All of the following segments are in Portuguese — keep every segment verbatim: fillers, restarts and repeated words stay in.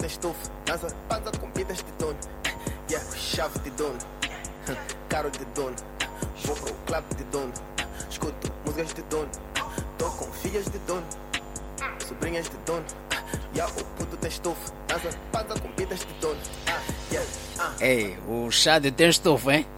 estofo, dança, panza com pintas de dono. Yeah, chave de dono, carro de dono. Vou pro club de dono, escuto músicas de dono. Tô com filhas de dono, sobrinhas de dono. Yeah, o puto tem estofo, dança, panza com pintas de dono. Ah, yeah, ah. Ei, o Shadio tem estofo, hein?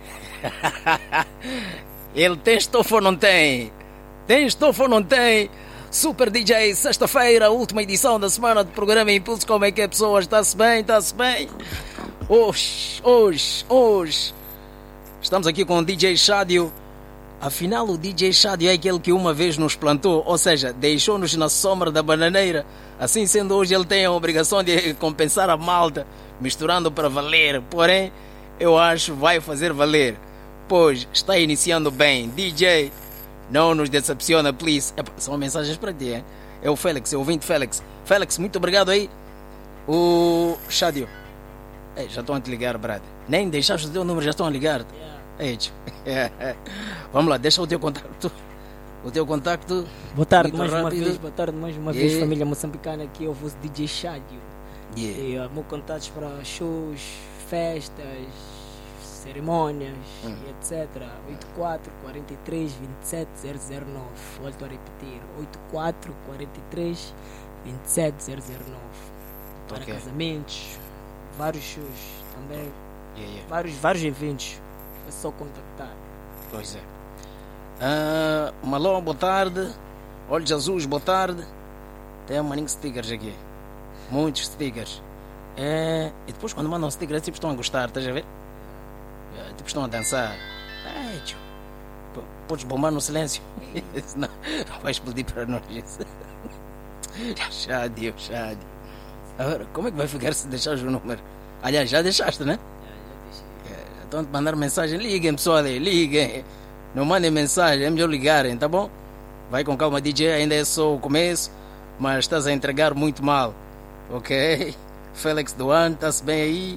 Ele tem estofo ou não tem? Tem estofo ou não tem? Super D J, sexta-feira, última edição da semana do programa Impulso. Como é que é, pessoas? Está-se bem? Está-se bem? Hoje, hoje, hoje estamos aqui com o D J Shadio. Afinal, o D J Shadio é aquele que uma vez nos plantou, ou seja, deixou-nos na sombra da bananeira. Assim sendo, hoje ele tem a obrigação de compensar a malta, misturando para valer. Porém, eu acho que vai fazer valer, pois está iniciando bem. D J, não nos decepciona, please. Epa, são mensagens para ti, hein? É o Félix, é o ouvinte Félix. Félix, muito obrigado aí. O Shadio. Ei, já estão a te ligar, brother. Nem deixaste o teu número, já estão a ligar. Ei, vamos lá, deixa o teu contacto. O teu contacto. Boa tarde muito mais rápido. uma vez, boa tarde mais uma Yeah. vez, família moçambicana. Aqui eu vou D J Shadio. Yeah. E uh, meus contatos para shows, festas, cerimônias, Hum. e etcétera. oito quatro, quarenta e três, vinte e sete, zero zero nove. Volto a repetir: oito quatro, quarenta e três, vinte e sete, zero zero nove. Para Ok. casamentos, vários shows também, Yeah, yeah. vários, vários eventos. É só contactar. Pois é. Ah, Maló, boa tarde. Olhos azuis, boa tarde. Tem um maninho de stickers aqui. Muitos stickers. É, e depois quando mandam stickers, tipo, estão a gostar, estás a ver? É, tipo, estão a dançar. É, tio. P- Podes bombar no silêncio. Senão vai explodir para nós isso. Shadio, Shadio. Agora, como é que vai ficar se deixares o número? Aliás, já deixaste, né? Estão a te mandar mensagem. Liguem, pessoal aí, liguem. Não mandem mensagem, é melhor ligarem, tá bom? Vai com calma, D J, ainda é só o começo, mas estás a entregar muito mal, ok? Félix Duan, está-se bem aí?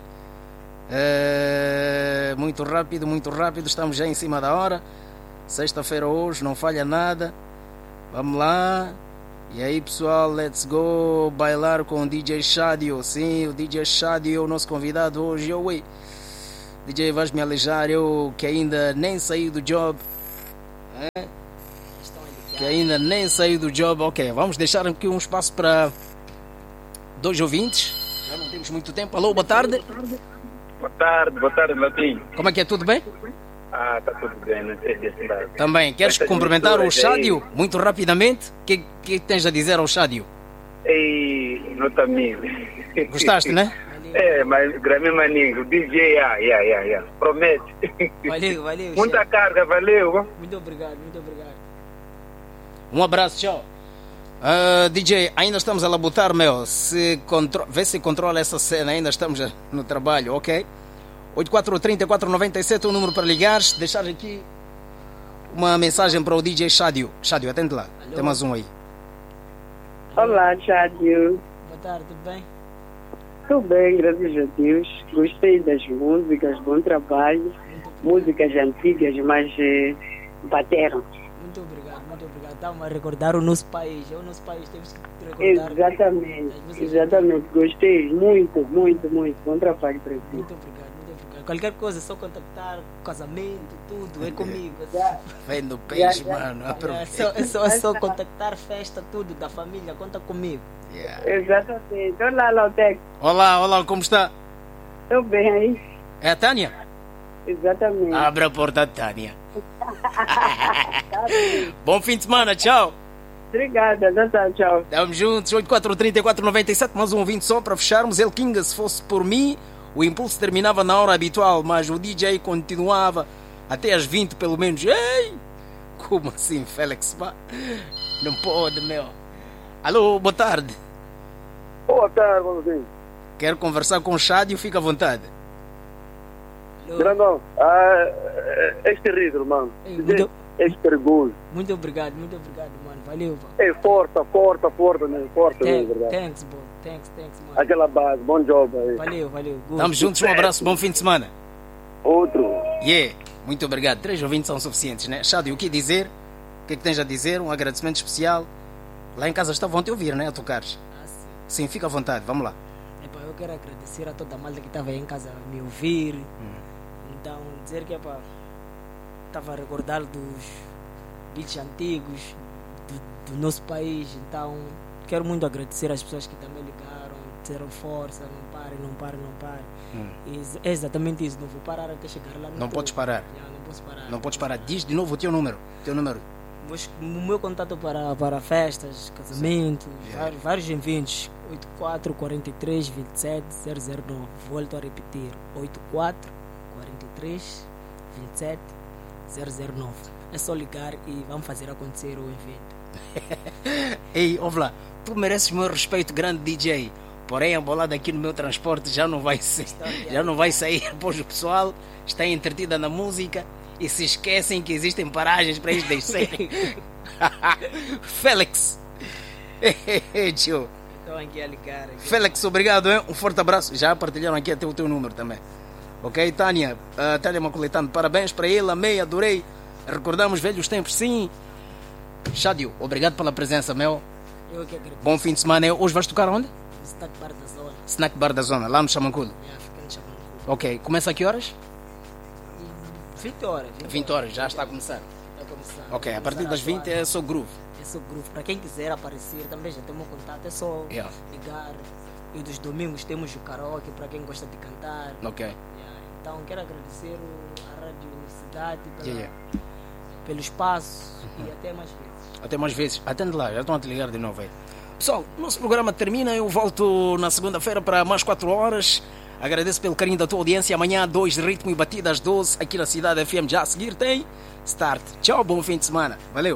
É, muito rápido, muito rápido, estamos já em cima da hora. Sexta-feira hoje, não falha nada. Vamos lá. E aí, pessoal, let's go bailar com o D J Shadio. Sim, o D J Shadio é o nosso convidado hoje. Eu, ui. D J, vais me alejar, eu que ainda nem saí do job. É? Que ainda nem saí do job. Ok, vamos deixar aqui um espaço para dois ouvintes. Já não temos muito tempo. Alô, boa tarde. Boa tarde, boa tarde, Latim. Como é que é? Tudo bem? Ah, está tudo bem, não sei de cidade. Também. Queres Essas cumprimentar o misturas aí. Shadio muito rapidamente? O que, que tens a dizer ao Shadio? Ei, não está amigo. Gostaste, né? É, mas Grammy Maninho, D J, ah, yeah, yeah, yeah. Promete. Valeu, valeu. Muita chefe. carga, valeu. Muito obrigado, muito obrigado. Um abraço, tchau. Ah, D J, ainda estamos a labutar, meu. Se contro... Vê se controla essa cena, ainda estamos no trabalho, ok? oito quatro três quatro nove sete, o número para ligares. Deixar aqui uma mensagem para o D J Shadio. Shadio, atende lá. Alô? Tem mais um aí. Olá, Shadio. Boa tarde, tudo bem? Tudo bem, graças a Deus. Gostei das músicas, bom trabalho. Músicas antigas, mas eh, bateram. Muito obrigado, muito obrigado. Estamos a recordar o nosso país. É o nosso país, temos que recordar. Exatamente, as músicas. exatamente. Gostei muito, muito, muito. Bom trabalho para ti. Muito obrigado, muito obrigado. Qualquer coisa, é só contactar, casamento, tudo, é comigo. Já. Vem do peixe, Já, já. mano. É Aproveita. só, é, só, é só contactar, festa, tudo, da família, conta comigo. Yeah. Exatamente. Olá, Lautec. Olá, olá, como está? Estou bem aí? É a Tânia? Exatamente. Abre a porta, Tânia. Bom fim de semana, tchau. Obrigada, tchau, tchau, tchau. Estamos juntos, oito quatro três quatro nove sete, mais um ouvinte só para fecharmos. El Kinga, se fosse por mim, o impulso terminava na hora habitual, mas o D J continuava até às vinte pelo menos. Ei! Como assim, Félix? Não pode, meu. Alô, boa tarde. Boa tarde, Bonzinho. Quero conversar com o Shadio, fica à vontade. Alô? Grandão, ah, este ridículo, mano. Ei, muito, Este perigoso. muito obrigado, muito obrigado, mano. Valeu, pá. É forte, forte, forte, né? Forte, né, Thanks, verdade. thanks, bro. Thanks, thanks, mano. Aquela base, bom job aí. Valeu, valeu. Good. Estamos juntos, um abraço, bom fim de semana. Outro. Yeah, muito obrigado. Três ouvintes são suficientes, né? Shadio, o que dizer? O que é que tens a dizer? Um agradecimento especial. Lá em casa estavam a te ouvir, né? A tocares. Ah, sim. Sim, fica à vontade, vamos lá. Epá, eu quero agradecer a toda a malta que estava aí em casa a me ouvir. Hum. Então, dizer que é para. Estava a recordar dos beats antigos do, do nosso país. Então, quero muito agradecer às pessoas que também ligaram, disseram força, não pare, não pare, não pare. Hum. E é exatamente isso, não vou parar até chegar lá no Não topo. podes parar. Já, não posso parar. Não podes parar. Diz de novo o teu número. Teu número. Vos- O meu contato para, para festas, casamentos, Yeah. vários, vários eventos. oito quatro quatro três dois sete zero zero nove. Volto a repetir. oito quatro quatro três dois sete zero zero nove. É só ligar e vamos fazer acontecer o evento. Ei, ouve lá. Tu mereces meu respeito, grande D J. Porém, a bolada aqui no meu transporte já não vai ser. Já não vai sair. Pois o pessoal está entretida na música e se esquecem que existem paragens para eles descerem. Félix. Tio. Então aqui a ligar. aqui. Félix, obrigado, hein? Um forte abraço. Já partilharam aqui até o teu número também. Ok, Tânia? Uh, Tânia Macoletano, parabéns para ele, amei, adorei. Recordamos velhos tempos, sim. Shadio, obrigado pela presença, meu. Eu que agradeço. Bom fim de semana. Hoje vais tocar onde? Está de parte da zona. Snack Bar da Zona, lá no Chamanculo. Já ficando chamando. Ok, começa a que horas? vinte horas. vinte horas, já está a começar. Vai começar. Ok, Vai a partir começar das vinte atuar. é só groove. Esse é o grupo. Para quem quiser aparecer, também já temos contato. É só Yeah. ligar. E dos domingos temos o karaoke para quem gosta de cantar. Ok. Yeah. Então quero agradecer o- a Rádio Universidade pela, Yeah, yeah. pelo espaço e até mais vezes. Até mais vezes. Atende lá, já estão a te ligar de novo aí. Pessoal, nosso programa termina. Eu volto na segunda-feira para mais quatro horas. Agradeço pelo carinho da tua audiência. Amanhã, dois ritmo e batida às doze, aqui na Cidade F M. Já a seguir tem Start. Tchau, bom fim de semana. Valeu.